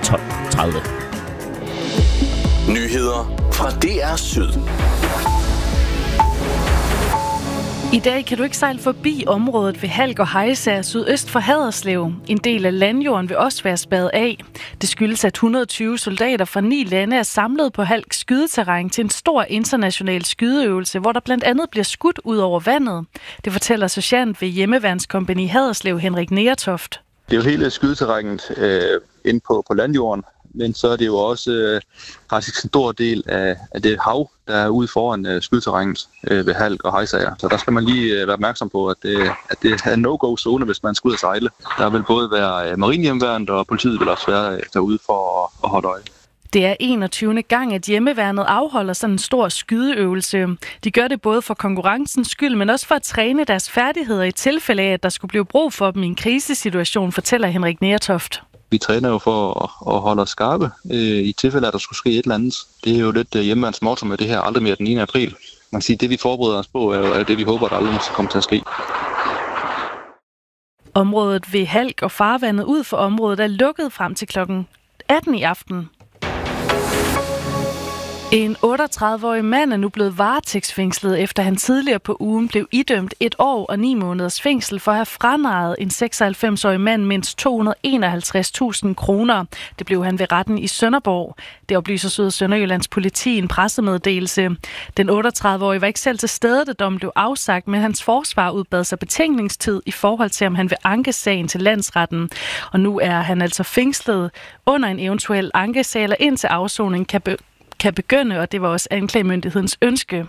12:30. Nyheder fra DR Syd. I dag kan du ikke sejle forbi området ved Halk og Hejsager sydøst for Haderslev. En del af landjorden vil også være spærret af. Det skyldes, at 120 soldater fra 9 lande er samlet på Halk skydeterræn til en stor international skydeøvelse, hvor der blandt andet bliver skudt ud over vandet. Det fortæller sergeant ved Hjemmeværnskompagni Haderslev, Henrik Nertoft. Det er jo hele skydeterrænet inde på landjorden, men så er det jo også faktisk en stor del af det hav, der er ude foran skydeterrænet ved Halk og Hejsager. Så der skal man lige være opmærksom på, at det er en no-go-zone, hvis man skal ud og sejle. Der vil både være marinehjemmeværnet, og politiet vil også være derude for at holde øje. Det er 21. gang, at hjemmeværnet afholder sådan en stor skydeøvelse. De gør det både for konkurrencens skyld, men også for at træne deres færdigheder i tilfælde af, at der skulle blive brug for dem i en krisesituation, fortæller Henrik Nertoft. Vi træner jo for at holde os skarpe i tilfælde af, at der skulle ske et eller andet. Det er jo lidt hjemmeværens motto med det her aldrig mere den 9. april. Man kan sige, at det vi forbereder os på er det, vi håber, der aldrig skal komme til at ske. Området ved Halk og farvandet ud for området er lukket frem til kl. 18 i aften. En 38-årig mand er nu blevet varetægtsfængslet, efter han tidligere på ugen blev idømt 1 år og 9 måneders fængsel for at have franarret en 96-årig mand mindst 251.000 kroner. Det blev han ved retten i Sønderborg. Det oplyser Syd- og Sønderjyllands politi i en pressemeddelelse. Den 38-årige var ikke selv til stede, da dommen blev afsagt, men hans forsvar udbad sig betænkningstid i forhold til, om han vil anke sagen til landsretten. Og nu er han altså fængslet under en eventuel ankesag, eller indtil afsoning kan begynde, og det var også anklagemyndighedens ønske.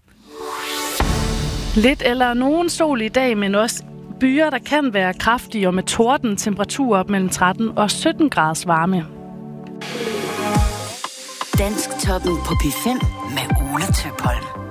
Lidt eller nogen sol i dag, men også byer, der kan være kraftige og med torden, temperaturer op mellem 13 og 17 graders varme. Dansktoppen på P5 med Ole Tøpholm.